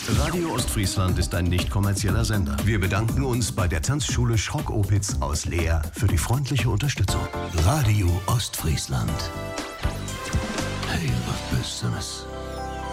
Radio Ostfriesland ist ein nicht kommerzieller Sender. Wir bedanken uns bei der Tanzschule Schrock-Opitz aus Leer für die freundliche Unterstützung. Radio Ostfriesland. Hey, was Business.